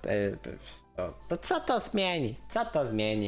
to co to zmieni? Co to zmieni?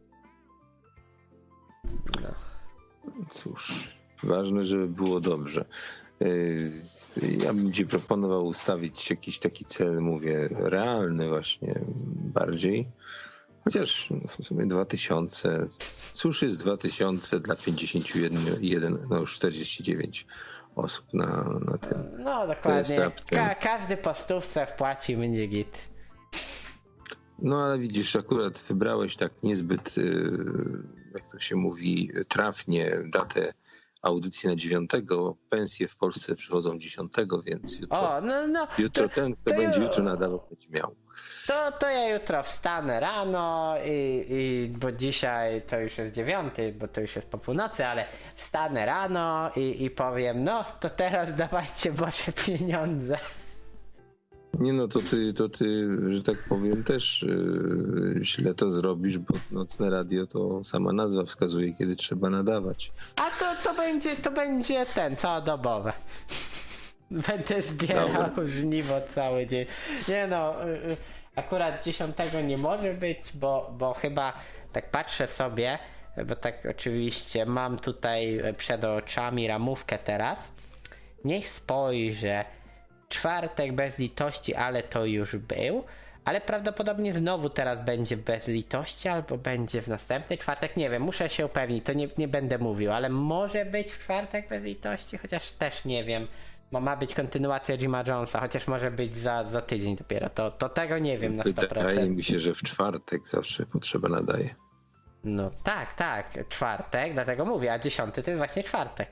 No. Cóż, ważne, żeby było dobrze. Ja bym ci proponował ustawić jakiś taki cel, mówię, realny właśnie bardziej. Chociaż w sumie 2000, cóż jest 2000 dla 51, no już 49 osób na tym. No dokładnie, każdy po stówce wpłaci, będzie git. No ale widzisz, akurat wybrałeś tak niezbyt, jak to się mówi, trafnie datę audycji na 9. Pensje w Polsce przychodzą 10, więc jutro ten, kto będzie jutro nadawał, będzie miał. To ja jutro wstanę rano bo dzisiaj to już jest 9, bo to już jest po północy, ale wstanę rano i powiem, no to teraz dawajcie Boże pieniądze. Nie no, to ty, że tak powiem, też źle to zrobisz, bo nocne radio to sama nazwa wskazuje, kiedy trzeba nadawać. A to będzie całodobowe. Będę zbierał żniwo cały dzień. Nie no, akurat 10 nie może być, bo chyba tak patrzę sobie, bo tak oczywiście mam tutaj przed oczami ramówkę teraz. Niech spojrzę. Czwartek bez litości, ale to już był. Ale prawdopodobnie znowu teraz będzie bez litości, albo będzie w następny czwartek. Nie wiem, muszę się upewnić, to nie będę mówił, ale może być w czwartek bez litości, chociaż też nie wiem. Bo ma być kontynuacja Jima Jonesa, chociaż może być za tydzień dopiero. To tego nie wiem na 100%. Wydaje mi się, że w czwartek zawsze potrzeba nadaje. No tak, czwartek, dlatego mówię, a 10 to jest właśnie czwartek.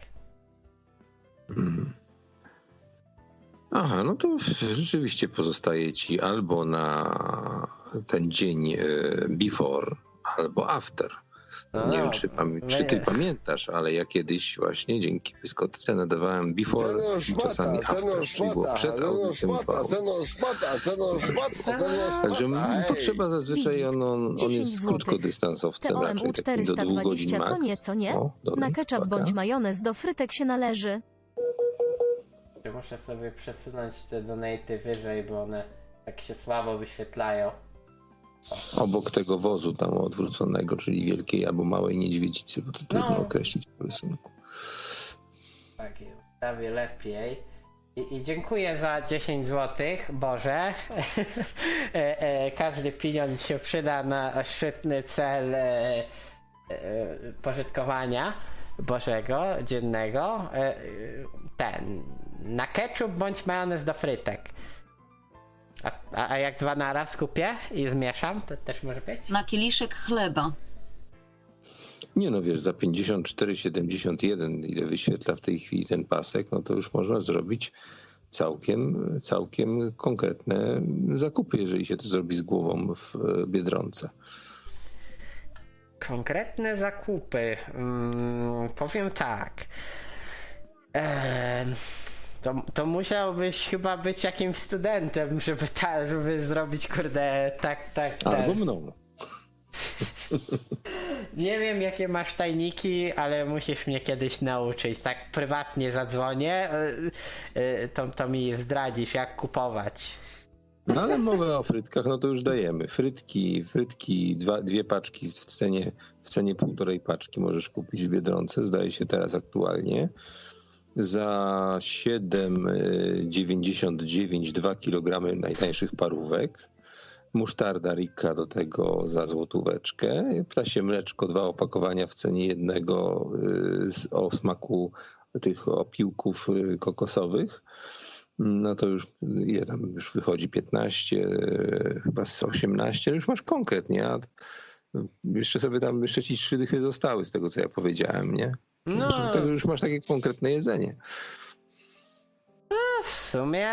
Aha, no to rzeczywiście pozostaje ci albo na ten dzień before, albo after. Nie wiem, czy ty pamiętasz, ale ja kiedyś właśnie dzięki Pyskotce nadawałem before i czasami after, czyli było przed audycją i po audycji. Także potrzeba zazwyczaj, on jest krótkodystansowcem, raczej takim do 2 godzin max. Co nie? Na ketchup bądź majonez do frytek się należy. Muszę sobie przesunąć te donaty wyżej, bo one tak się słabo wyświetlają. Obok tego wozu tam odwróconego, czyli wielkiej albo małej niedźwiedzicy, bo to trudno określić w rysunku. Tak, ustawię lepiej. I dziękuję za 10 zł, Boże. Każdy pieniądz się przyda na szczytny cel pożytkowania Bożego, dziennego. Na ketchup bądź majonez do frytek. A jak 2 naraz kupię i zmieszam, to też może być? Na kieliszek chleba. Nie no, wiesz, za 54,71, ile wyświetla w tej chwili ten pasek, no to już można zrobić całkiem konkretne zakupy, jeżeli się to zrobi z głową w Biedronce. Konkretne zakupy. Powiem tak. To musiałbyś chyba być jakimś studentem, żeby zrobić, kurde, tak. Albo mną. Nie wiem, jakie masz tajniki, ale musisz mnie kiedyś nauczyć. Tak prywatnie zadzwonię, to mi zdradzisz, jak kupować. No ale mowa o frytkach, no to już dajemy. Frytki, dwie paczki w cenie 1,5 paczki możesz kupić w Biedronce, zdaje się teraz aktualnie. Za 7,99 2 kg najtańszych parówek. Musztarda Ricca do tego za złotóweczkę. Ptasie mleczko, 2 opakowania w cenie jednego o smaku tych opiłków kokosowych. No to już ile tam już wychodzi? 15, chyba z 18, już masz konkretnie. A jeszcze sobie tam, jeszcze ci 3 dychy zostały z tego, co ja powiedziałem, nie? No. To już masz takie konkretne jedzenie. W sumie,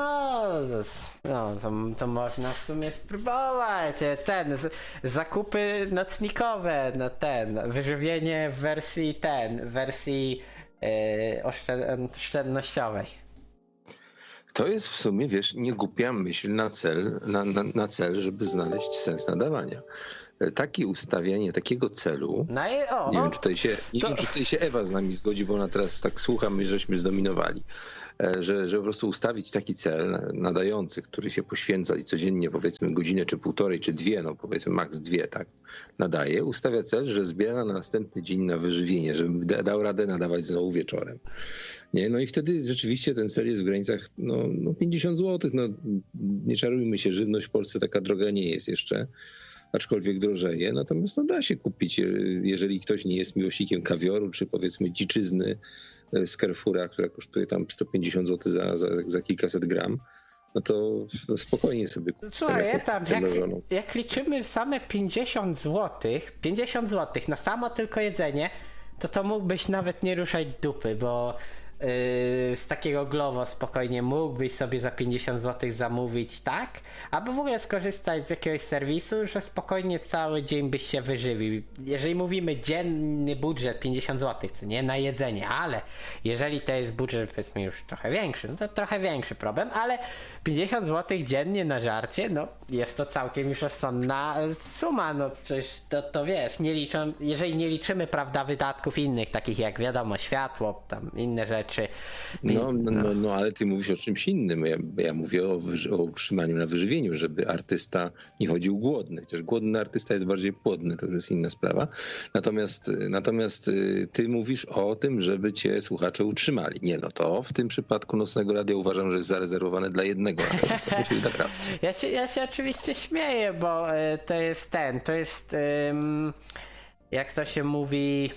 to można w sumie spróbować. Zakupy nocnikowe, wyżywienie w wersji oszczędnościowej. To jest w sumie, wiesz, nie głupia myśl na cel, żeby znaleźć sens nadawania. takie ustawianie takiego celu, No nie wiem, czy tutaj się Ewa z nami zgodzi, bo ona teraz tak słucha, my żeśmy zdominowali, że po prostu ustawić taki cel nadający, który się poświęca i codziennie powiedzmy godzinę czy półtorej czy dwie, no powiedzmy maks 2, tak, nadaje, ustawia cel, że zbiera na następny dzień na wyżywienie, żeby dał radę nadawać znowu wieczorem. Nie? No i wtedy rzeczywiście ten cel jest w granicach 50 zł. No, nie czarujmy się, żywność w Polsce taka droga nie jest jeszcze, aczkolwiek drożeje. Natomiast da się kupić, jeżeli ktoś nie jest miłośnikiem kawioru, czy powiedzmy dziczyzny z Carrefoura, która kosztuje tam 150 zł za kilkaset gram, no to spokojnie sobie kupić. Słuchaj, jak liczymy same 50 zł na samo tylko jedzenie, to mógłbyś nawet nie ruszać dupy, bo z takiego Glovo spokojnie mógłbyś sobie za 50 zł zamówić, tak? Albo w ogóle skorzystać z jakiegoś serwisu, że spokojnie cały dzień byś się wyżywił. Jeżeli mówimy dzienny budżet 50 zł, co nie, na jedzenie, ale jeżeli to jest budżet powiedzmy już trochę większy, no to trochę większy problem, ale 50 zł dziennie na żarcie, no jest to całkiem już rozsądna suma, no przecież to wiesz, jeżeli nie liczymy, prawda, wydatków innych, takich jak wiadomo, światło, tam inne rzeczy. No, ale ty mówisz o czymś innym. Ja mówię o utrzymaniu na wyżywieniu, żeby artysta nie chodził głodny. Chociaż głodny artysta jest bardziej płodny, to już jest inna sprawa. Natomiast ty mówisz o tym, żeby cię słuchacze utrzymali. Nie, no to w tym przypadku Nocnego Radia uważam, że jest zarezerwowane dla jednego nadawcy, czyli dla krawcy. Ja się oczywiście śmieję, bo to jest jak to się mówi...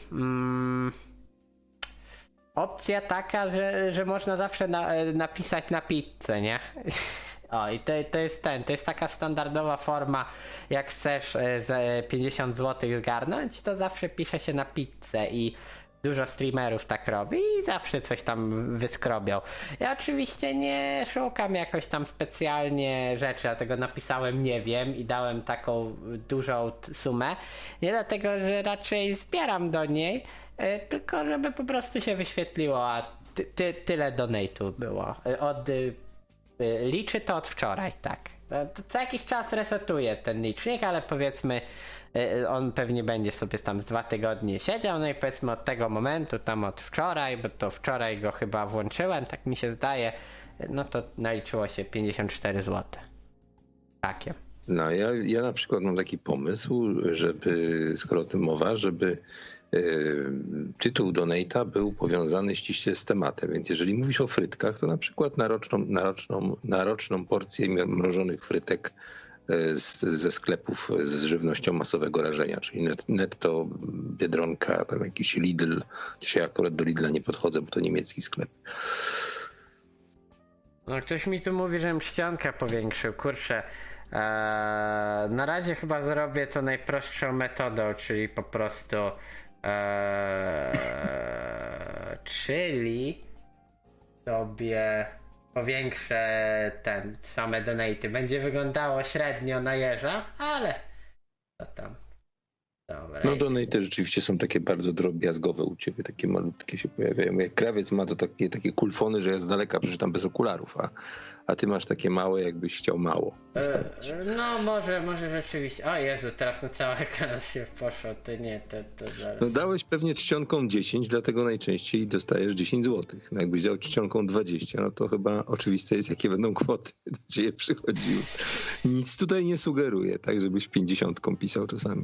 opcja taka, że można zawsze napisać na pizzę, nie? I to jest taka standardowa forma, jak chcesz za 50 zł zgarnąć, to zawsze pisze się na pizzę i dużo streamerów tak robi i zawsze coś tam wyskrobią. Ja oczywiście nie szukam jakoś tam specjalnie rzeczy, dlatego napisałem nie wiem i dałem taką dużą sumę. Nie dlatego, że raczej zbieram do niej, tylko żeby po prostu się wyświetliło, a tyle donate'u było. Liczy to od wczoraj, tak. To co jakiś czas resetuje ten licznik, ale powiedzmy on pewnie będzie sobie tam z 2 tygodnie siedział, no i powiedzmy od tego momentu, tam od wczoraj, bo to wczoraj go chyba włączyłem, tak mi się zdaje, no to naliczyło się 54 zł. Takie. No ja na przykład mam taki pomysł, żeby, skoro o tym mowa, żeby tytuł donate'a był powiązany ściśle z tematem, więc jeżeli mówisz o frytkach, to na przykład na roczną porcję mrożonych frytek ze sklepów z żywnością masowego rażenia, czyli netto, Biedronka, tam jakiś Lidl. Dzisiaj akurat do Lidla nie podchodzę, bo to niemiecki sklep. No ktoś mi tu mówi, żebym czcionkę powiększył, kurczę. Na razie chyba zrobię to najprostszą metodą, czyli po prostu czyli sobie powiększę same donaty. Będzie wyglądało średnio na jeża, ale to tam. Dobra. No donaty rzeczywiście są takie bardzo drobiazgowe u ciebie, takie malutkie się pojawiają. Jak krawiec ma to takie kulfony, że ja z daleka przeczytam bez okularów, a ty masz takie małe, jakbyś chciał mało wystawić. No może rzeczywiście. O Jezu, teraz na cały ekran się poszło, to nie, to zaraz. No dałeś pewnie czcionką 10, dlatego najczęściej dostajesz 10 zł. No jakbyś dał czcionką 20, no to chyba oczywiste jest, jakie będą kwoty do ciebie przychodziły. Nic tutaj nie sugeruje, tak żebyś 50 pisał czasami.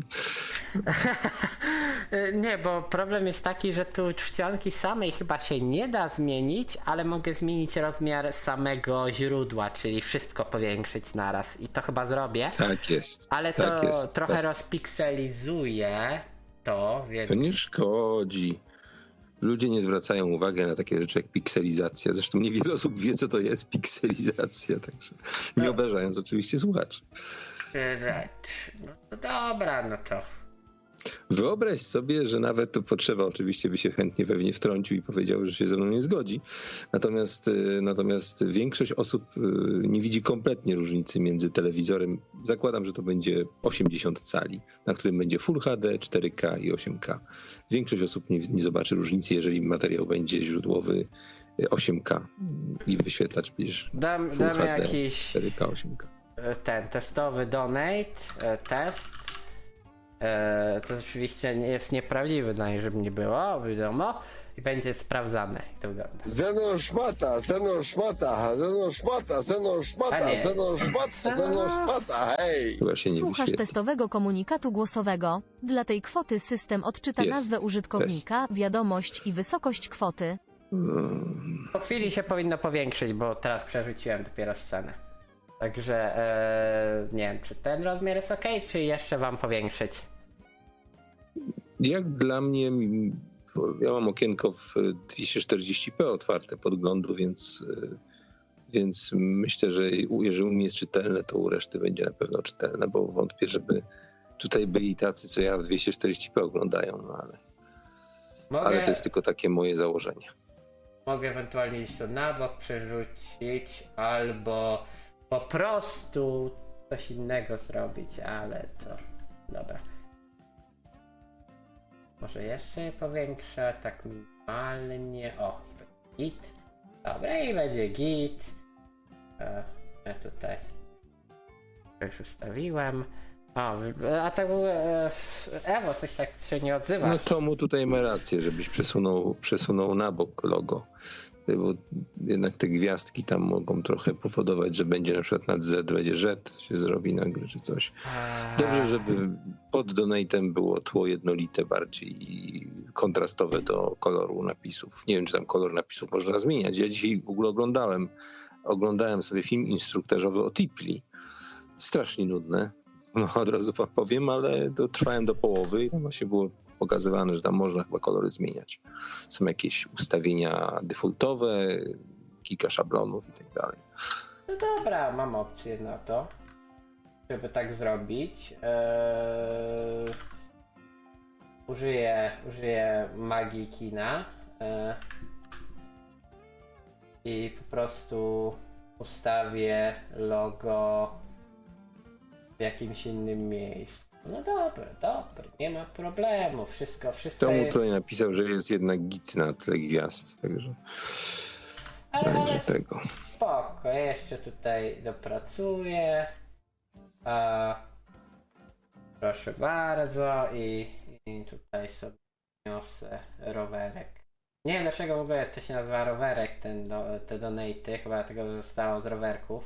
Nie, bo problem jest taki, że tu czcionki samej chyba się nie da zmienić, ale mogę zmienić rozmiar samego źródła, czyli wszystko powiększyć naraz i to chyba zrobię. Tak jest. Ale tak to jest, trochę tak. rozpikselizuje to, więc... To nie szkodzi. Ludzie nie zwracają uwagi na takie rzeczy jak pikselizacja. Zresztą niewiele osób wie, co to jest pikselizacja, także nie obrażając oczywiście słuchaczy. No to dobra, no to... Wyobraź sobie, że nawet tu potrzeba, oczywiście by się chętnie pewnie wtrącił i powiedział, że się ze mną nie zgodzi. Natomiast większość osób nie widzi kompletnie różnicy między telewizorem. Zakładam, że to będzie 80 cali, na którym będzie Full HD, 4K i 8K. Większość osób nie zobaczy różnicy, jeżeli materiał będzie źródłowy 8K i wyświetlacz będziesz Full HD, jakiś 4K, 8K. Testowy donate, test. To oczywiście jest nieprawdziwy, żeby nie było, wiadomo. I będzie sprawdzane, jak to wygląda. Zeno szmata, hej! Chyba się nie Słuchasz wyświetli. testowego komunikatu głosowego. Dla tej kwoty system odczyta Jest. nazwę użytkownika, wiadomość i wysokość kwoty. Po chwili się powinno powiększyć, bo teraz przerzuciłem dopiero scenę. Także nie wiem, czy ten rozmiar jest ok, czy jeszcze wam powiększyć. Jak dla mnie, ja mam okienko w 240p otwarte podglądu, więc myślę, że jeżeli u mnie jest czytelne, to u reszty będzie na pewno czytelne, bo wątpię, żeby tutaj byli tacy, co ja w 240p oglądają, no ale to jest tylko takie moje założenie. Mogę ewentualnie iść to na bok, przerzucić, albo po prostu coś innego zrobić, ale to... Dobra. Może jeszcze je powiększę, tak minimalnie. O, git. Dobra, i będzie git. Ja tutaj już ustawiłem. O, a tak w ogóle Ewo coś tak się nie odzywa. No Tomu tutaj ma rację, żebyś przesunął na bok logo, bo jednak te gwiazdki tam mogą trochę powodować, że będzie na przykład nad Z, będzie Z się zrobi nagle czy coś. Dobrze, żeby pod donatem było tło jednolite bardziej i kontrastowe do koloru napisów. Nie wiem, czy tam kolor napisów można zmieniać. Ja dzisiaj w ogóle oglądałem sobie film instruktażowy o Tipli. Strasznie nudne. No, od razu wam powiem, ale trwałem do połowy i tam właśnie było pokazywane, że tam można chyba kolory zmieniać. Są jakieś ustawienia defaultowe, kilka szablonów i tak dalej. No dobra, mam opcję na to, żeby tak zrobić. Użyję magii kina i po prostu ustawię logo w jakimś innym miejscu. No dobra, nie ma problemu, wszystko Tomu jest... tutaj napisał, że jest jednak git na tle gwiazd, także będzie tego. Spoko, ja jeszcze tutaj dopracuję. Proszę bardzo i tutaj sobie niosę rowerek. Nie wiem dlaczego w ogóle to się nazywa rowerek, te donaty, chyba tego zostało z rowerków.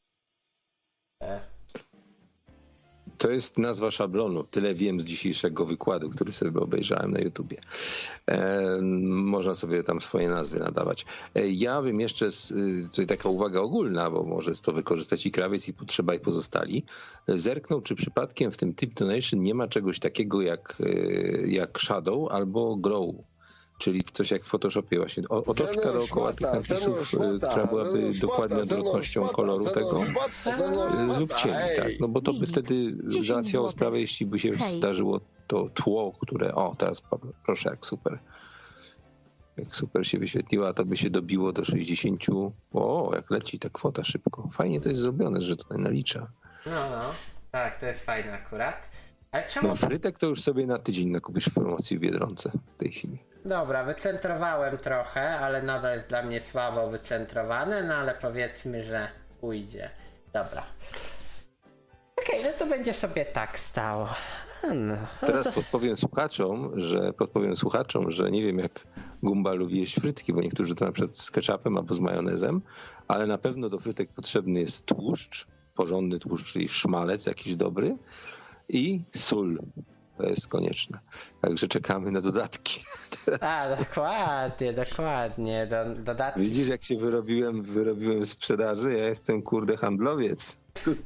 To jest nazwa szablonu. Tyle wiem z dzisiejszego wykładu, który sobie obejrzałem na YouTubie. Można sobie tam swoje nazwy nadawać. Ja bym jeszcze, tutaj taka uwaga ogólna, bo może to wykorzystać i krawiec, i potrzeba, i pozostali, zerknął, czy przypadkiem w tym tip donation nie ma czegoś takiego jak shadow albo glow. Czyli coś jak w Photoshopie właśnie. Otoczka dookoła tych napisów, która byłaby dokładnie odwrotnością koloru tego lub cieni, tak. No bo to by wtedy załatwiało sprawę, jeśli by się zdarzyło to tło, które... O, teraz proszę, jak super. Jak super się wyświetliła, to by się dobiło do 60. O, jak leci ta kwota szybko. Fajnie to jest zrobione, że tutaj nalicza. No. Tak, to jest fajne akurat. Ale czemu... No frytek to już sobie na tydzień nakupisz w promocji w Biedronce w tej chwili. Dobra, wycentrowałem trochę, ale nadal jest dla mnie słabo wycentrowane, no ale powiedzmy, że pójdzie. Dobra. Okej, no to będzie sobie tak stało. No teraz to... podpowiem słuchaczom, że nie wiem jak Gumba lubi jeść frytki, bo niektórzy to na przykład z ketchupem albo z majonezem, ale na pewno do frytek potrzebny jest tłuszcz, porządny tłuszcz, czyli szmalec jakiś dobry i sól. To jest konieczne. Także czekamy na dodatki. Teraz. Dokładnie. Dodatki. Widzisz, jak się wyrobiłem w sprzedaży? Ja jestem handlowiec.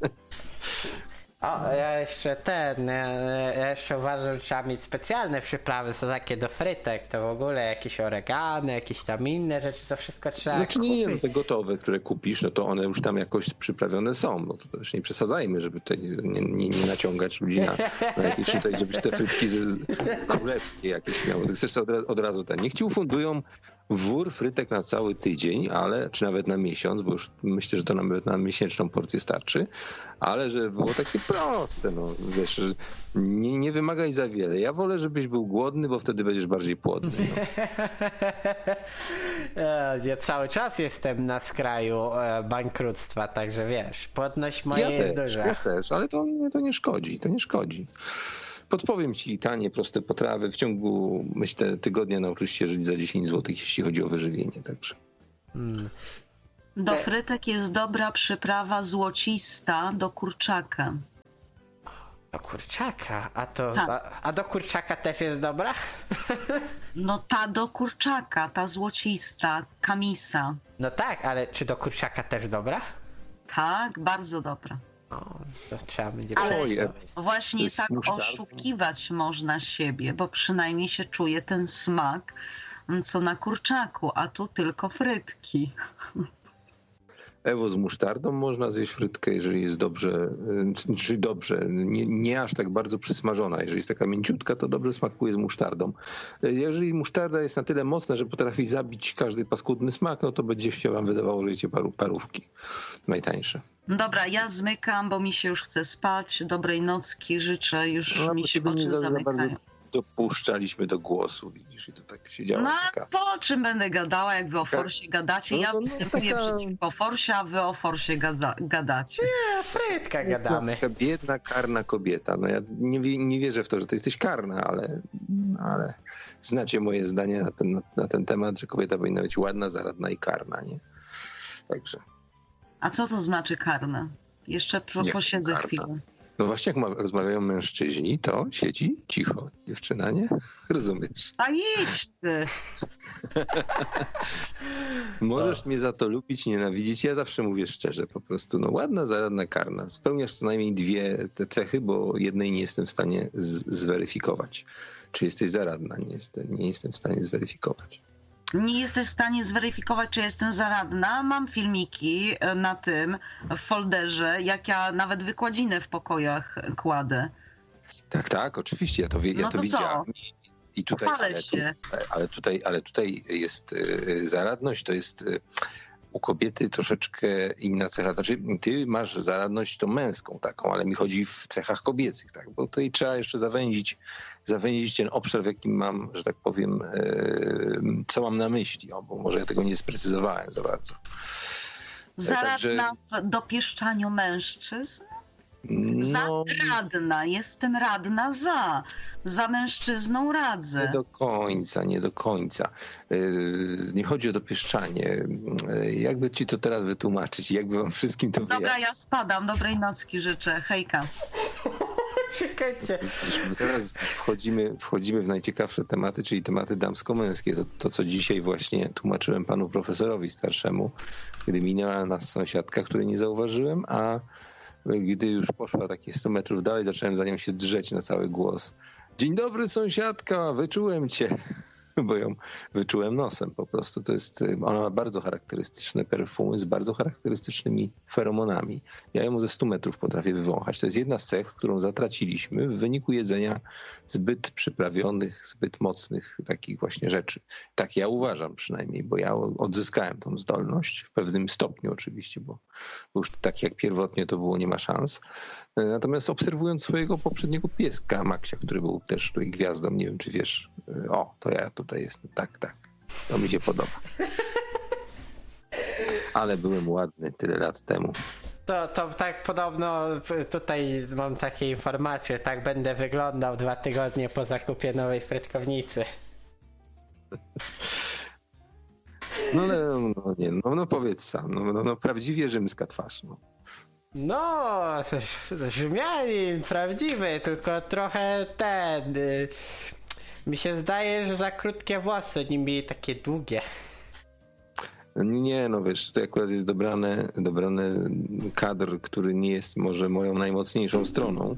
O, ja jeszcze uważam, że trzeba mieć specjalne przyprawy, są takie do frytek, to w ogóle jakieś oregano, jakieś tam inne rzeczy, to wszystko trzeba Znaczy kupić. nie, te gotowe, które kupisz, no to one już tam jakoś przyprawione są, no to też nie przesadzajmy, żeby tutaj nie naciągać ludzi na jakieś tutaj, żeby te frytki królewskie jakieś miały. Ty chcesz od razu niech ci ufundują wór frytek na cały tydzień, czy nawet na miesiąc, bo już myślę, że to nawet na miesięczną porcję starczy, ale żeby było takie proste, no wiesz, nie wymagaj za wiele. Ja wolę, żebyś był głodny, bo wtedy będziesz bardziej płodny. No. Ja cały czas jestem na skraju bankructwa, także wiesz, płodność moja jest duża. Ja też, ale to nie szkodzi, to nie szkodzi. Podpowiem ci tanie, proste potrawy. W ciągu, myślę, tygodnia nauczysz się żyć za 10 zł, jeśli chodzi o wyżywienie, także. Do frytek jest dobra przyprawa złocista do kurczaka. Do kurczaka? Tak. A do kurczaka też jest dobra? No ta do kurczaka, ta złocista, kamisa. No tak, ale czy do kurczaka też dobra? Tak, bardzo dobra. O, to trzeba będzie Ale przetestować. właśnie tak musztardą. oszukiwać można siebie, bo przynajmniej się czuje ten smak, co na kurczaku, a tu tylko frytki. Ewo, z musztardą można zjeść frytkę, jeżeli jest dobrze, czyli dobrze, nie aż tak bardzo przysmażona. Jeżeli jest taka mięciutka, to dobrze smakuje z musztardą. Jeżeli musztarda jest na tyle mocna, że potrafi zabić każdy paskudny smak, no to będzie się wam wydawało, że jecie parówki. Najtańsze. Dobra, ja zmykam, bo mi się już chce spać. Dobrej nocki życzę, już mi się oczy zamykają. Dopuszczaliśmy do głosu, widzisz, i to tak się działo. No po czym będę gadała, jak wy o forsie gadacie? Ja występuję przeciwko forsie, a wy o forsie gadacie. Nie, o frytkach gadamy. Taka biedna, karna kobieta. No ja nie wierzę w to, że ty jesteś karna, ale znacie moje zdanie na ten temat, że kobieta powinna być ładna, zaradna i karna, nie? Także. A co to znaczy karne? Jeszcze posiedzę chwilę. No właśnie, jak rozmawiają mężczyźni, to siedzi cicho. Dziewczyna, nie? Rozumiesz? A idź ty! Możesz mnie za to lubić, nienawidzić. Ja zawsze mówię szczerze, po prostu. No ładna, zaradna, karna. Spełniasz co najmniej dwie te cechy, bo jednej nie jestem w stanie zweryfikować. Czy jesteś zaradna? Nie jestem w stanie zweryfikować. Nie jesteś w stanie zweryfikować, czy jestem zaradna. Mam filmiki na tym, w folderze, jak ja nawet wykładzinę w pokojach kładę. Tak, oczywiście, ja to widziałem. I tutaj, ale tutaj jest zaradność, to jest u kobiety troszeczkę inna cecha. Znaczy, ty masz zaradność tą męską taką, ale mi chodzi w cechach kobiecych, tak? Bo tutaj trzeba jeszcze zawęzić ten obszar, w jakim mam, że tak powiem, co mam na myśli, bo może ja tego nie sprecyzowałem za bardzo. Zaradna w dopieszczaniu mężczyzn? No, Radna, jestem radna za mężczyzną radzę. Nie do końca. Nie chodzi o dopieszczanie. Jakby ci to teraz wytłumaczyć, jakby wam wszystkim to wyjaśnić. Dobra, ja spadam. Dobrej nocki życzę. Hejka. Czekajcie. Teraz wchodzimy w najciekawsze tematy, czyli tematy damsko-męskie. To, co dzisiaj właśnie tłumaczyłem panu profesorowi starszemu, gdy minęła nas sąsiadka, której nie zauważyłem, a gdy już poszła takie 100 metrów dalej, zacząłem za nią się drzeć na cały głos. Dzień dobry, sąsiadka, wyczułem cię. Bo ją wyczułem nosem po prostu. Ona ma bardzo charakterystyczne perfumy z bardzo charakterystycznymi feromonami. Ja ją ze 100 metrów potrafię wywąchać. To jest jedna z cech, którą zatraciliśmy w wyniku jedzenia zbyt przyprawionych, zbyt mocnych takich właśnie rzeczy. Tak ja uważam przynajmniej, bo ja odzyskałem tą zdolność w pewnym stopniu oczywiście, bo już tak jak pierwotnie to było, nie ma szans. Natomiast obserwując swojego poprzedniego pieska, Maksia, który był też tutaj gwiazdą, nie wiem czy wiesz, to ja tutaj jestem, tak, to mi się podoba. Ale byłem ładny tyle lat temu. To tak podobno tutaj mam takie informacje, tak będę wyglądał 2 tygodnie po zakupie nowej frytkownicy. No powiedz sam, no prawdziwie rzymska twarz, no. No, Rzymianin prawdziwy, tylko trochę mi się zdaje, że za krótkie włosy, oni mieli takie długie. Nie, no wiesz, to akurat jest dobrany kadr, który nie jest może moją najmocniejszą stroną.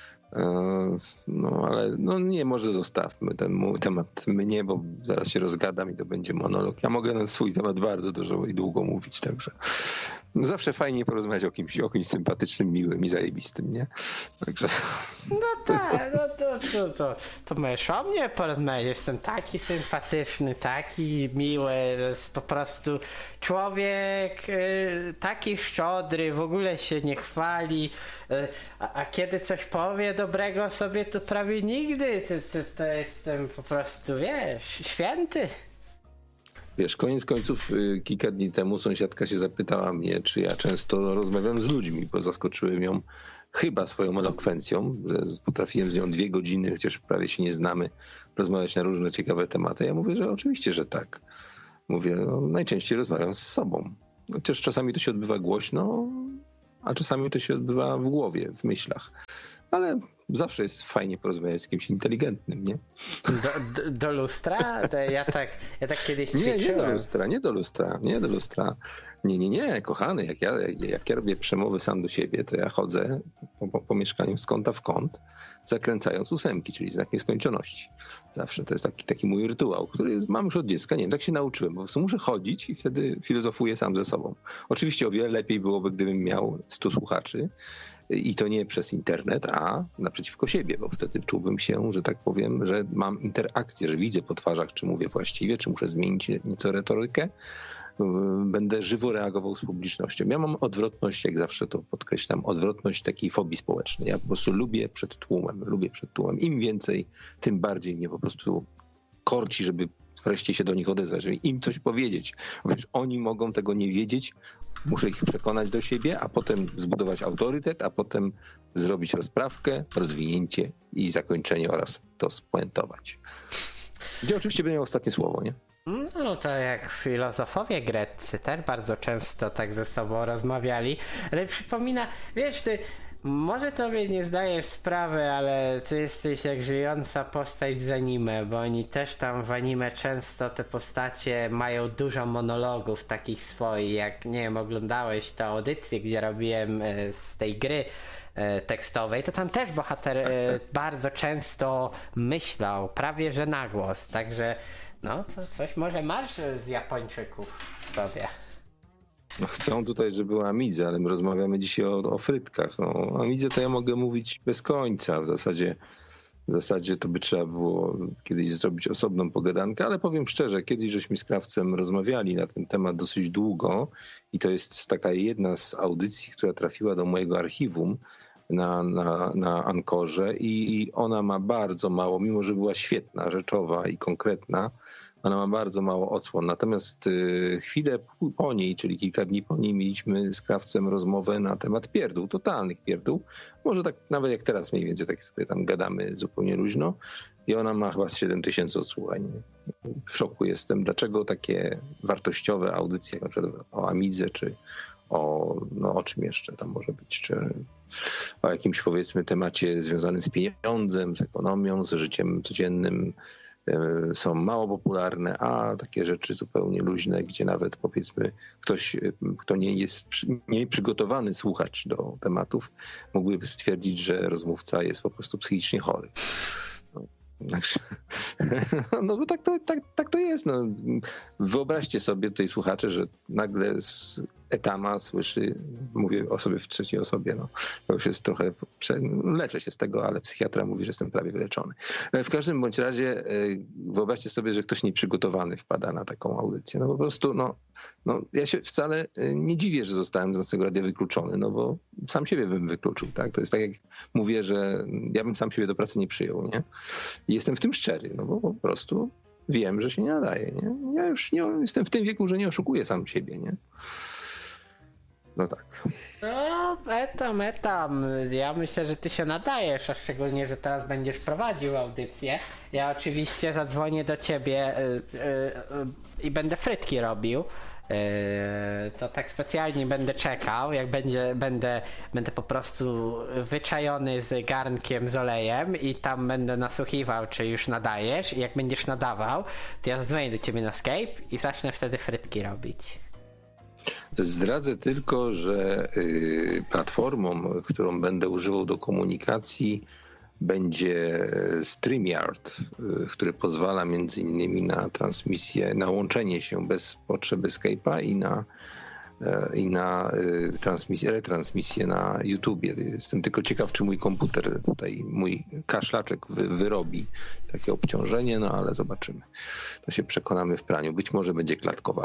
No ale nie, może zostawmy ten mój temat mnie, bo zaraz się rozgadam i to będzie monolog. Ja mogę na swój temat bardzo dużo i długo mówić, także zawsze fajnie porozmawiać o kimś sympatycznym, miłym i zajebistym, nie? Także... No tak, to możesz o mnie porozmawiać. Jestem taki sympatyczny, taki miły, jest po prostu człowiek taki szczodry, w ogóle się nie chwali, a kiedy coś powie dobrego sobie, to prawie nigdy, to jestem po prostu, wiesz, święty. Wiesz, koniec końców kilka dni temu sąsiadka się zapytała mnie, czy ja często rozmawiam z ludźmi, bo zaskoczyłem ją chyba swoją elokwencją, że potrafiłem z nią 2 godziny, chociaż prawie się nie znamy, rozmawiać na różne ciekawe tematy. Ja mówię, że oczywiście, że tak. Mówię, no, najczęściej rozmawiam z sobą. Chociaż czasami to się odbywa głośno, a czasami to się odbywa w głowie, w myślach. Ale zawsze jest fajnie porozmawiać z kimś inteligentnym, nie? Do lustra? Ja tak kiedyś Nie, ćwiczyłem. nie do lustra. Nie, kochany, jak ja robię przemowy sam do siebie, to ja chodzę po mieszkaniu z kąta w kąt, zakręcając 8, czyli znak nieskończoności. Zawsze to jest taki mój rytuał, który mam już od dziecka. Nie wiem, tak się nauczyłem, po prostu muszę chodzić i wtedy filozofuję sam ze sobą. Oczywiście o wiele lepiej byłoby, gdybym miał 100 słuchaczy i to nie przez internet, a naprzeciwko siebie, bo wtedy czułbym się, że tak powiem, że mam interakcję, że widzę po twarzach, czy mówię właściwie, czy muszę zmienić nieco retorykę. Będę żywo reagował z publicznością. Ja mam odwrotność, jak zawsze to podkreślam, odwrotność takiej fobii społecznej. Ja po prostu lubię przed tłumem. Im więcej, tym bardziej mnie po prostu korci, żeby wreszcie się do nich odezwać, żeby im coś powiedzieć. Bo przecież oni mogą tego nie wiedzieć, muszę ich przekonać do siebie, a potem zbudować autorytet, a potem zrobić rozprawkę, rozwinięcie i zakończenie oraz to spuentować. Gdzie oczywiście będę miał ostatnie słowo, nie? No to jak filozofowie greccy też bardzo często tak ze sobą rozmawiali, ale przypomina, wiesz, ty może tobie nie zdajesz sprawy, ale ty jesteś jak żyjąca postać z anime, bo oni też tam w anime często te postacie mają dużo monologów takich swoich, jak nie wiem, oglądałeś tę audycję, gdzie robiłem z tej gry tekstowej, to tam też bohater bardzo często myślał, prawie że na głos, także no to coś może masz z Japończyków w sobie. No chcą tutaj, żeby była Amidze, ale my rozmawiamy dzisiaj o frytkach. No, o Amidze to ja mogę mówić bez końca. W zasadzie to by trzeba było kiedyś zrobić osobną pogadankę, ale powiem szczerze, kiedyś żeśmy z Krawcem rozmawiali na ten temat dosyć długo i to jest taka jedna z audycji, która trafiła do mojego archiwum na Ankorze i ona ma bardzo mało, mimo że była świetna, rzeczowa i konkretna, ona ma bardzo mało odsłon. Natomiast chwilę po niej, czyli kilka dni po niej, mieliśmy z Krawcem rozmowę na temat pierdół, totalnych pierdół. Może tak nawet jak teraz mniej więcej, tak sobie tam gadamy zupełnie luźno. I ona ma chyba 7000 odsłuchań. W szoku jestem, dlaczego takie wartościowe audycje, na przykład o Amidze, czy o czym jeszcze tam może być, czy o jakimś powiedzmy temacie związanym z pieniądzem, z ekonomią, z życiem codziennym, są mało popularne, a takie rzeczy zupełnie luźne, gdzie nawet powiedzmy ktoś, kto nie jest przygotowany słuchacz do tematów, mógłby stwierdzić, że rozmówca jest po prostu psychicznie chory. No bo tak to jest. No. Wyobraźcie sobie tutaj słuchacze, że nagle z etama słyszy, mówię o sobie w trzeciej osobie, no. To już jest trochę, leczę się z tego, ale psychiatra mówi, że jestem prawie wyleczony. W każdym bądź razie wyobraźcie sobie, że ktoś nieprzygotowany wpada na taką audycję. No po prostu, no ja się wcale nie dziwię, że zostałem z Nocnego Radia wykluczony, no bo sam siebie bym wykluczył, tak? To jest tak jak mówię, że ja bym sam siebie do pracy nie przyjął, nie? I jestem w tym szczery, no bo po prostu wiem, że się nie nadaje, nie? Ja już nie jestem w tym wieku, że nie oszukuję sam siebie, nie? No tak. No, etam. Ja myślę, że ty się nadajesz, a szczególnie, że teraz będziesz prowadził audycję. Ja oczywiście zadzwonię do ciebie i będę frytki robił. To tak specjalnie będę czekał, jak będę po prostu wyczajony z garnkiem z olejem i tam będę nasłuchiwał, czy już nadajesz, i jak będziesz nadawał, to ja zadzwonię do ciebie na Skype i zacznę wtedy frytki robić. Zdradzę tylko, że platformą, którą będę używał do komunikacji, będzie StreamYard, który pozwala między innymi na transmisję, na łączenie się bez potrzeby Skype'a i na retransmisję na YouTubie. Jestem tylko ciekaw, czy mój komputer tutaj, mój kaszlaczek wyrobi takie obciążenie, no ale zobaczymy. To się przekonamy w praniu. Być może będzie klatkowało.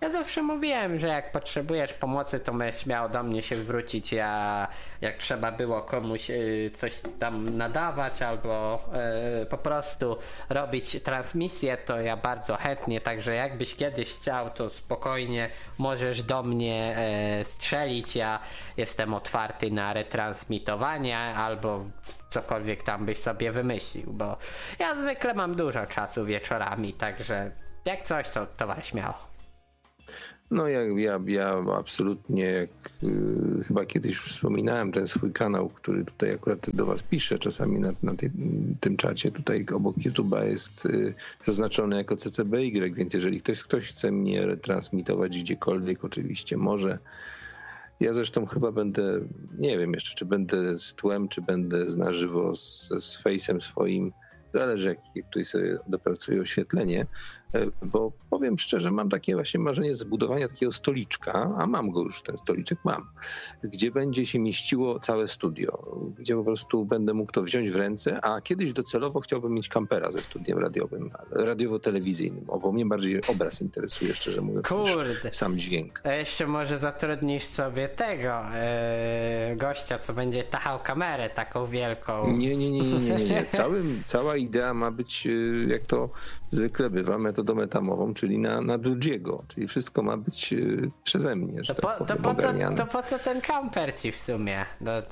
Ja zawsze mówiłem, że jak potrzebujesz pomocy, to możesz śmiało do mnie się zwrócić. Ja jak trzeba było komuś coś tam nadawać albo po prostu robić transmisję, to ja bardzo chętnie, także jakbyś kiedyś chciał, to spokojnie możesz do mnie strzelić. Ja jestem otwarty na retransmitowanie albo cokolwiek tam byś sobie wymyślił, bo ja zwykle mam dużo czasu wieczorami, także jak coś, to was śmiało. No ja absolutnie, jak chyba kiedyś już wspominałem, ten swój kanał, który tutaj akurat do was piszę czasami na tym czacie, tutaj obok YouTube'a jest zaznaczony jako CCBY, więc jeżeli ktoś chce mnie retransmitować gdziekolwiek, oczywiście może. Ja zresztą chyba będę, nie wiem jeszcze, czy będę z tłem, czy będę na żywo z face'em swoim. Zależy, jak tutaj sobie dopracuję oświetlenie, bo powiem szczerze, mam takie właśnie marzenie zbudowania takiego stoliczka, a mam go już, ten stoliczek mam, gdzie będzie się mieściło całe studio, gdzie po prostu będę mógł to wziąć w ręce, a kiedyś docelowo chciałbym mieć kampera ze studiem radiowym, radiowo-telewizyjnym, bo mnie bardziej obraz interesuje, szczerze mówiąc, niż sam dźwięk. A jeszcze może zatrudnisz sobie tego gościa, co będzie tachał kamerę taką wielką. Nie. Cała idea ma być, jak to zwykle bywa, metodą etamową, czyli na Dudziego, czyli wszystko ma być przeze mnie, że to po co ten kamper ci w sumie?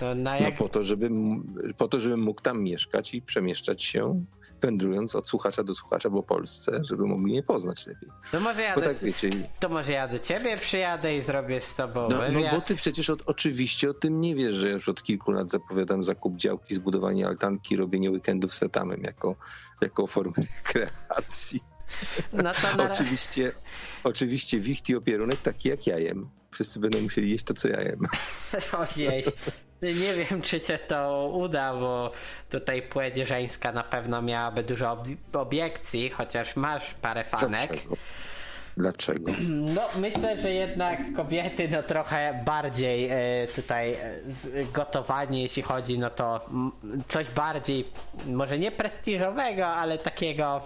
Po to, żebym mógł tam mieszkać i przemieszczać się, wędrując od słuchacza do słuchacza po Polsce, żeby mogli mnie poznać lepiej. To może ja do ciebie przyjadę i zrobię z tobą wywiad. No bo ty przecież oczywiście o tym nie wiesz, że ja już od kilku lat zapowiadam zakup działki, zbudowanie altanki, robienie weekendów z etamem jako formę rekreacji. No to oczywiście wicht i opierunek taki jak ja jem. Wszyscy będą musieli jeść to, co ja jem. Ojej. Nie wiem, czy cię to uda, bo tutaj płeć żeńska na pewno miałaby dużo obiekcji, chociaż masz parę fanek. Dlaczego? No myślę, że jednak kobiety trochę bardziej tutaj gotowanie, jeśli chodzi, to coś bardziej, może nie prestiżowego, ale takiego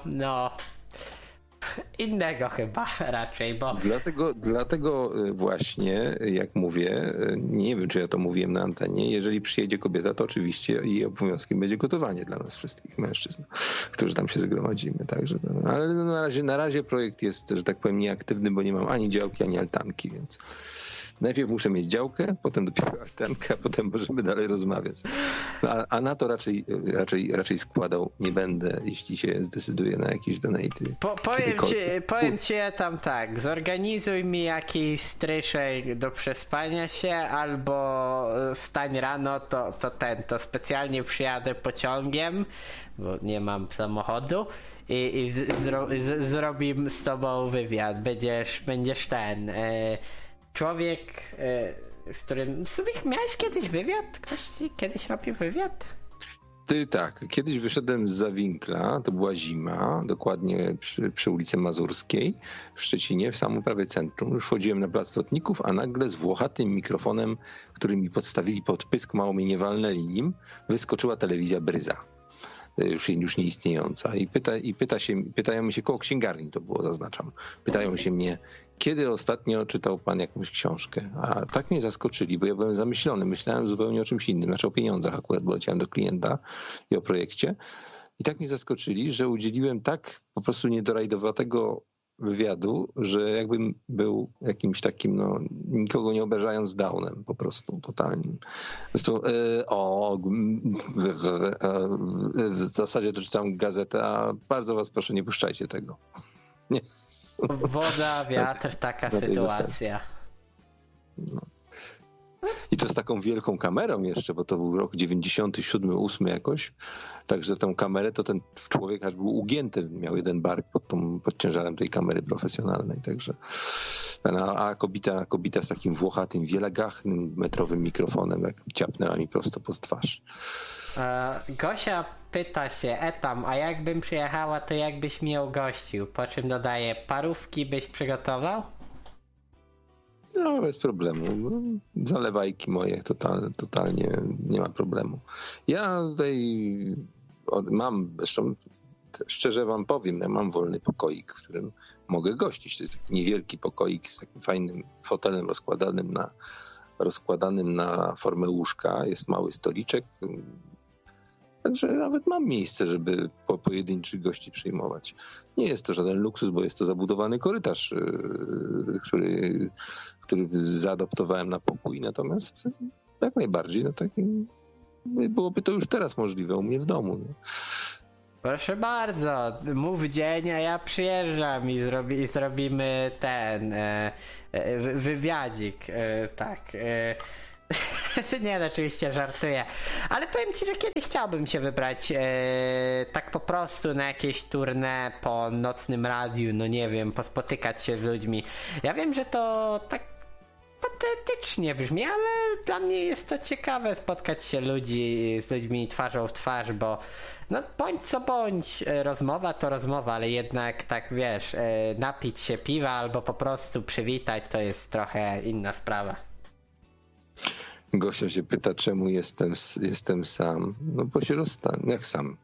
innego chyba raczej, bo... Dlatego właśnie, jak mówię, nie wiem, czy ja to mówiłem na antenie, jeżeli przyjedzie kobieta, to oczywiście jej obowiązkiem będzie gotowanie dla nas wszystkich mężczyzn, którzy tam się zgromadzimy. Także ale na razie projekt jest, że tak powiem, nieaktywny, bo nie mam ani działki, ani altanki, więc najpierw muszę mieć działkę, potem dopiero altankę, a potem możemy dalej rozmawiać. A na to raczej składał nie będę, jeśli się zdecyduję na jakieś donaty. Powiem ci tam tak, zorganizuj mi jakiś stryszek do przespania się, albo wstań rano, to specjalnie przyjadę pociągiem, bo nie mam samochodu i zrobimy z tobą wywiad. Będziesz ten... człowiek, z którym... Sobie miałeś kiedyś wywiad? Ktoś ci kiedyś robił wywiad? Tak, kiedyś wyszedłem z Zawinkla, to była zima, dokładnie przy ulicy Mazurskiej w Szczecinie, w samym prawie centrum. Już wchodziłem na plac lotników, a nagle z włochatym mikrofonem, który mi podstawili pod pysk, mało mnie nie walnęli nim, wyskoczyła telewizja Bryza. Już nieistniejąca. I pytają mi się, koło księgarni to było, zaznaczam. Pytają się mnie, kiedy ostatnio czytał pan jakąś książkę? A tak mnie zaskoczyli, bo ja byłem zamyślony. Myślałem zupełnie o czymś innym, znaczy o pieniądzach akurat, bo leciałem do klienta i o projekcie. I tak mnie zaskoczyli, że udzieliłem tak po prostu niedorajdowatego wywiadu, że jakbym był jakimś takim, nikogo nie obrażając, downem po prostu totalnym. Zresztą w zasadzie to czytam gazetę, a bardzo was proszę, nie puszczajcie tego. Nie. Woda, wiatr, taka sytuacja. No. I to z taką wielką kamerą jeszcze, bo to był rok 97, 8 jakoś. Także tę kamerę to ten człowiek aż był ugięty, miał jeden bark pod ciężarem tej kamery profesjonalnej. Także, a kobieta z takim włochatym, wielagachnym, metrowym mikrofonem, jak ciapnęła mi prosto pod twarz. Gosia pyta się, Etam, a jakbym przyjechała, to jakbyś mnie ugościł? Po czym dodaje, parówki byś przygotował? No, bez problemu. Zalewajki moje, totalnie nie ma problemu. Ja tutaj mam, zresztą Szczerze wam powiem, ja mam wolny pokoik, w którym mogę gościć. To jest taki niewielki pokoik z takim fajnym fotelem rozkładanym na formę łóżka. Jest mały stoliczek. Także nawet mam miejsce, żeby pojedynczych gości przyjmować. Nie jest to żaden luksus, bo jest to zabudowany korytarz, który zaadoptowałem na pokój. Natomiast jak najbardziej, byłoby to już teraz możliwe u mnie w domu. Nie? Proszę bardzo, mów dzień, a ja przyjeżdżam i zrobimy ten wywiadzik, tak. Nie, no, oczywiście żartuję, ale powiem ci, że kiedyś chciałbym się wybrać tak po prostu na jakieś tournée po nocnym radiu, no nie wiem, pospotykać się z ludźmi. Ja wiem, że to tak patetycznie brzmi, ale dla mnie jest to ciekawe spotkać się z ludźmi twarzą w twarz, bo no bądź co bądź, rozmowa to rozmowa, ale jednak tak wiesz, napić się piwa albo po prostu przywitać to jest trochę inna sprawa. Gościa się pyta, czemu jestem sam. No bo się rozstanę. Jak sam?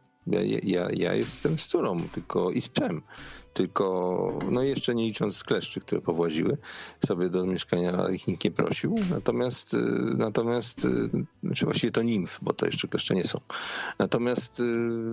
Ja jestem z córą i z psem. Tylko, no jeszcze nie licząc kleszczy, które powłaziły sobie do mieszkania, ich nikt nie prosił. Natomiast czy właściwie to nimf, bo to jeszcze kleszcze nie są. Natomiast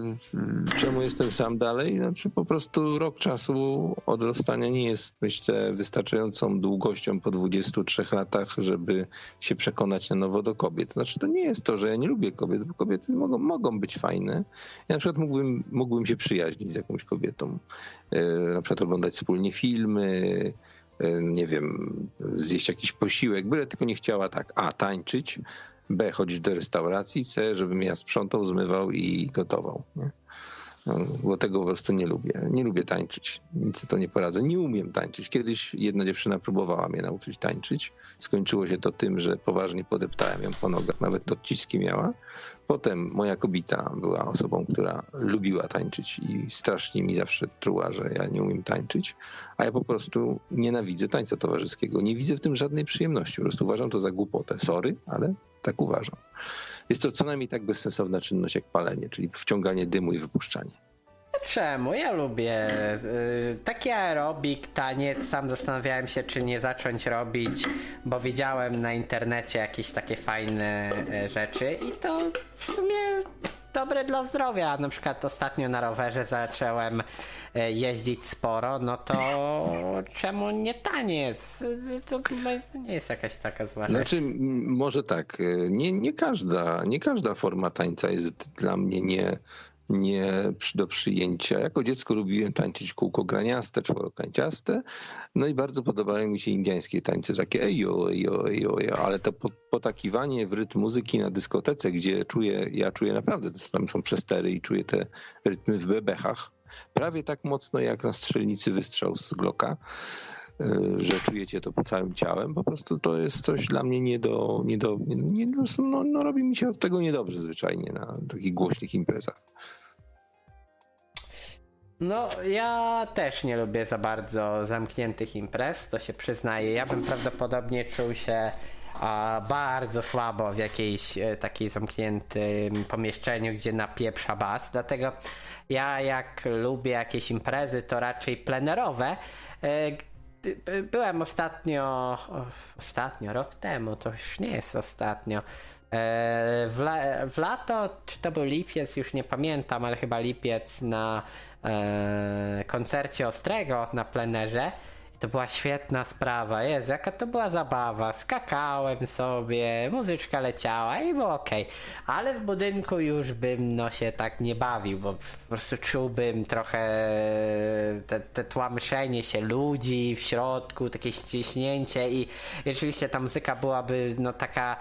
czemu jestem sam dalej? Znaczy po prostu rok czasu od rozstania nie jest, myślę, wystarczającą długością po 23 latach, żeby się przekonać na nowo do kobiet. Znaczy to nie jest to, że ja nie lubię kobiet, bo kobiety mogą być fajne. Ja na przykład mógłbym się przyjaźnić z jakąś kobietą. Na przykład oglądać wspólnie filmy, nie wiem, zjeść jakiś posiłek, byle tylko nie chciała tak A, tańczyć, B, chodzić do restauracji, C, żebym ja sprzątał, zmywał i gotował. Nie? No, bo tego po prostu nie lubię. Nie lubię tańczyć. Nic to nie poradzę. Nie umiem tańczyć. Kiedyś jedna dziewczyna próbowała mnie nauczyć tańczyć. Skończyło się to tym, że poważnie podeptałem ją po nogach. Nawet odciski miała. Potem moja kobieta była osobą, która lubiła tańczyć i strasznie mi zawsze truła, że ja nie umiem tańczyć. A ja po prostu nienawidzę tańca towarzyskiego. Nie widzę w tym żadnej przyjemności. Po prostu uważam to za głupotę. Sorry, ale tak uważam. Jest to co najmniej tak bezsensowna czynność jak palenie, czyli wciąganie dymu i wypuszczanie. Czemu? Ja lubię taki aerobik, taniec. Sam zastanawiałem się, czy nie zacząć robić, bo widziałem na internecie jakieś takie fajne rzeczy i to w sumie dobre dla zdrowia. Na przykład ostatnio na rowerze zacząłem jeździć sporo, no to czemu nie taniec? To nie jest jakaś taka zła rzecz. Znaczy, może tak, nie każda forma tańca jest dla mnie nie do przyjęcia. Jako dziecko lubiłem tańczyć kółko graniaste, czworokanciaste, no i bardzo podobały mi się indyjskie tańce, takie ejo, ale to potakiwanie w rytm muzyki na dyskotece, gdzie ja czuję naprawdę, tam są przestery i czuję te rytmy w bebechach, prawie tak mocno jak na strzelnicy wystrzał z Glocka, że czujecie to po całym ciałem. Po prostu to jest coś dla mnie robi mi się od tego niedobrze zwyczajnie na takich głośnych imprezach. No, ja też nie lubię za bardzo zamkniętych imprez, to się przyznaję. Ja bym prawdopodobnie czuł się bardzo słabo w jakiejś takiej zamkniętym pomieszczeniu, gdzie napieprza bas. Dlatego ja jak lubię jakieś imprezy, to raczej plenerowe. Byłem ostatnio, rok temu, to już nie jest ostatnio, w lato, czy to był lipiec, już nie pamiętam, ale chyba lipiec, na koncercie Ostrego na plenerze. To była świetna sprawa. Jezu, jaka to była zabawa. Skakałem sobie, muzyczka leciała i było okej. Ale w budynku już bym się tak nie bawił, bo po prostu czułbym trochę te tłamszenie się ludzi w środku, takie ściśnięcie i oczywiście ta muzyka byłaby taka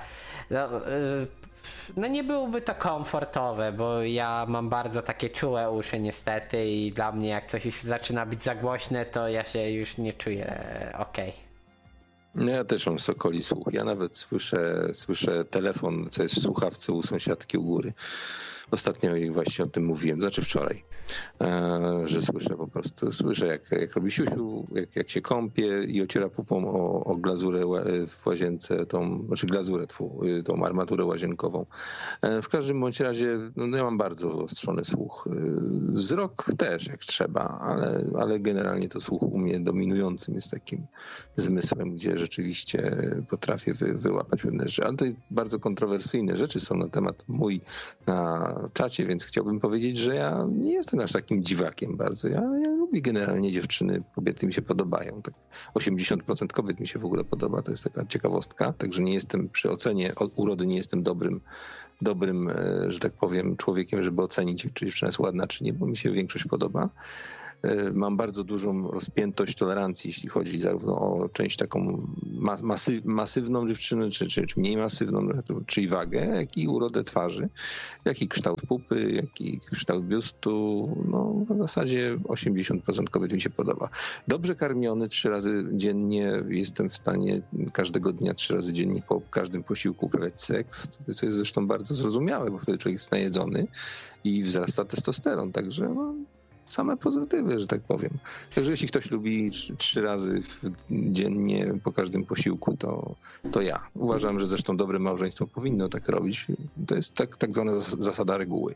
nie byłoby to komfortowe, bo ja mam bardzo takie czułe uszy niestety i dla mnie jak coś już zaczyna być za głośne, to ja się już nie czuję okej. No ja też mam sokoli słuch. Ja nawet słyszę telefon, co jest w słuchawce u sąsiadki u góry. Ostatnio właśnie o tym mówiłem, znaczy wczoraj, że słyszę jak robi siusiu, jak się kąpie i ociera pupą o glazurę w łazience, tą armaturę łazienkową. W każdym bądź razie ja mam bardzo wyostrzony słuch. Wzrok też jak trzeba, ale generalnie to słuch u mnie dominującym jest takim zmysłem, gdzie rzeczywiście potrafię wyłapać pewne rzeczy. Ale to bardzo kontrowersyjne rzeczy są na temat mój na czacie, więc chciałbym powiedzieć, że ja nie jestem aż takim dziwakiem bardzo. Ja lubię generalnie dziewczyny, kobiety mi się podobają. Tak 80% kobiet mi się w ogóle podoba, to jest taka ciekawostka. Także nie jestem przy ocenie urody, nie jestem dobrym, że tak powiem, człowiekiem, żeby ocenić, czy dziewczyna jest ładna, czy nie, bo mi się większość podoba. Mam bardzo dużą rozpiętość tolerancji, jeśli chodzi zarówno o część taką masywną dziewczynę, czy mniej masywną, czyli wagę, jak i urodę twarzy, jak i kształt pupy, jak i kształt biustu. No, w zasadzie 80% kobiet mi się podoba. Dobrze karmiony 3 razy dziennie, jestem w stanie każdego dnia 3 razy dziennie po każdym posiłku uprawiać seks, co jest zresztą bardzo zrozumiałe, bo wtedy człowiek jest najedzony i wzrasta testosteron, także same pozytywy, że tak powiem. Także jeśli ktoś lubi 3 razy dziennie po każdym posiłku, to ja. Uważam, że zresztą dobre małżeństwo powinno tak robić. To jest tak zwana zasada reguły.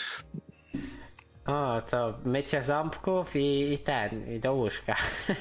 O, to mycie ząbków i do łóżka.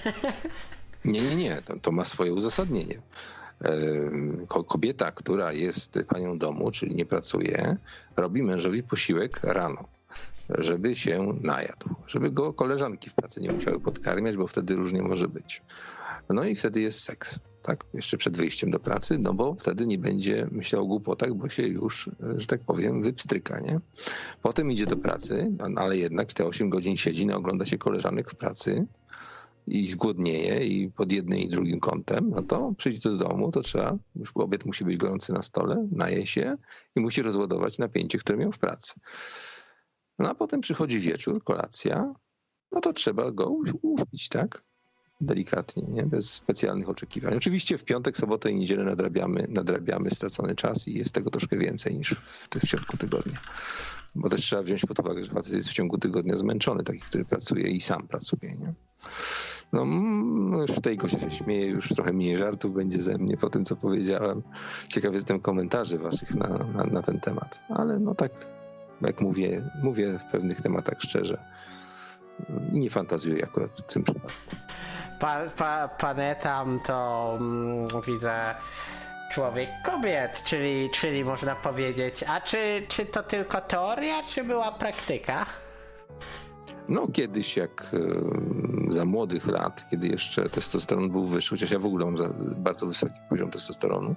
Nie. To ma swoje uzasadnienie. Kobieta, która jest panią domu, czyli nie pracuje, robi mężowi posiłek rano, żeby się najadł, żeby go koleżanki w pracy nie musiały podkarmiać, bo wtedy różnie może być. No i wtedy jest seks, tak? Jeszcze przed wyjściem do pracy, no bo wtedy nie będzie myślał o głupotach, bo się już, że tak powiem, wypstryka, nie? Potem idzie do pracy, ale jednak te 8 godzin siedzi, ogląda się koleżanek w pracy i zgłodnieje i pod jednym i drugim kątem, no to przyjdzie do domu, to trzeba, już obiad musi być gorący na stole, naje się i musi rozładować napięcie, które miał w pracy. No a potem przychodzi wieczór, kolacja, no to trzeba go uśpić, tak? Delikatnie, nie? Bez specjalnych oczekiwań. Oczywiście w piątek, sobotę i niedzielę nadrabiamy stracony czas i jest tego troszkę więcej niż w ciągu tygodnia. Bo też trzeba wziąć pod uwagę, że facet jest w ciągu tygodnia zmęczony, taki, który pracuje i sam pracuje, nie? No już tutaj Gosia się śmieje, już trochę mniej żartów będzie ze mnie po tym, co powiedziałem. Ciekaw jestem komentarzy waszych na ten temat, ale no tak, jak mówię w pewnych tematach szczerze i nie fantazjuję akurat w tym przypadku. Panetam to widzę człowiek kobiet, czyli można powiedzieć. A czy to tylko teoria, czy była praktyka? No kiedyś jak za młodych lat, kiedy jeszcze testosteron był wyższy, chociaż ja w ogóle mam bardzo wysoki poziom testosteronu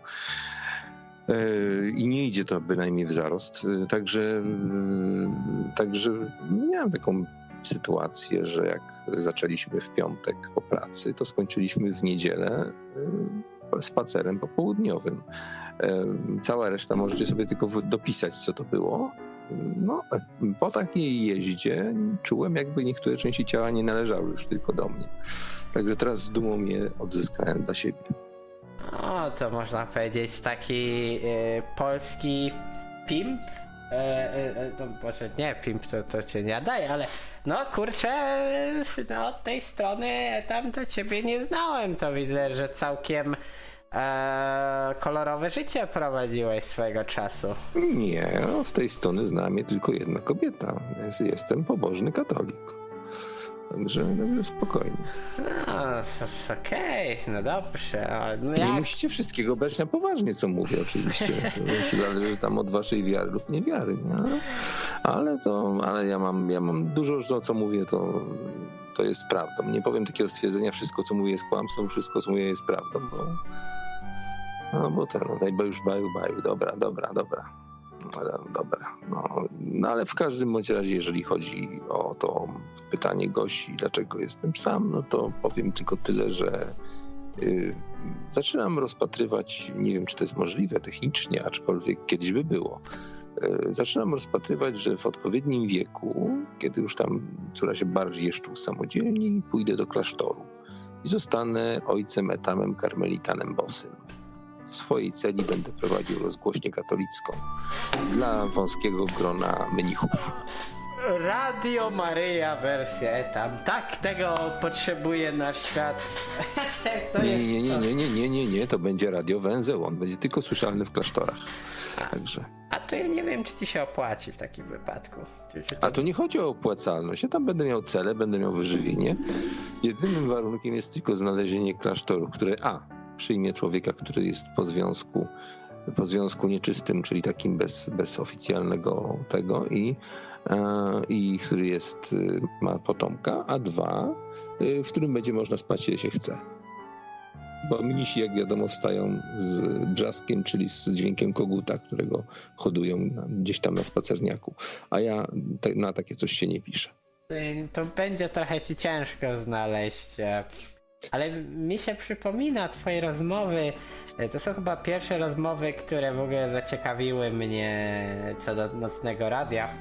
i nie idzie to bynajmniej w zarost, także miałem taką sytuację, że jak zaczęliśmy w piątek po pracy, to skończyliśmy w niedzielę spacerem popołudniowym. Cała reszta możecie sobie tylko dopisać, co to było. No, po takiej jeździe czułem, jakby niektóre części ciała nie należały już tylko do mnie. Także teraz z dumą je odzyskałem dla siebie. O, to można powiedzieć taki polski pimp. To może nie pimp, to cię nie daje, ale no kurczę, no od tej strony tam do ciebie nie znałem, to widzę, że całkiem kolorowe życie prowadziłeś swojego czasu. Nie, no, z tej strony zna mnie tylko jedna kobieta. Jestem pobożny katolik. Także spokojnie. No, okej, no dobrze. No nie musicie wszystkiego brać na poważnie, co mówię oczywiście. To już zależy tam od waszej wiary lub niewiary. Nie? Ale ja mam dużo, co mówię, to jest prawdą. Nie powiem takiego stwierdzenia, wszystko co mówię jest kłamstwem, wszystko co mówię jest prawdą, bo daj już baju. Dobra. No ale w każdym bądź razie, jeżeli chodzi o to pytanie Gosi, dlaczego jestem sam, no to powiem tylko tyle, że zaczynam rozpatrywać, nie wiem czy to jest możliwe technicznie, aczkolwiek kiedyś by było, zaczynam rozpatrywać, że w odpowiednim wieku, kiedy już tam córa się bardziej jeszcze usamodzielni, pójdę do klasztoru i zostanę ojcem Etamem Karmelitanem Bosym. w swojej celi będę prowadził rozgłośnię katolicką dla wąskiego grona mnichów. Radio Maryja wersja tam. Tak tego potrzebuje nasz świat. Nie, to będzie Radio Węzeł, on będzie tylko słyszalny w klasztorach. Także. A to ja nie wiem, czy ci się opłaci w takim wypadku. A to nie chodzi o opłacalność. Ja tam będę miał cele, będę miał wyżywienie. Jedynym warunkiem jest tylko znalezienie klasztoru, które przyjmie człowieka, który jest po związku nieczystym, czyli takim bez oficjalnego tego i który ma potomka, a 2, w którym będzie można spać, ile się chce. Bo mnisi, jak wiadomo, wstają z brzaskiem, czyli z dźwiękiem koguta, którego hodują gdzieś tam na spacerniaku. A ja na takie coś się nie piszę. To będzie trochę ci ciężko znaleźć. Ale mi się przypomina twoje rozmowy. To są chyba pierwsze rozmowy, które w ogóle zaciekawiły mnie co do nocnego radia.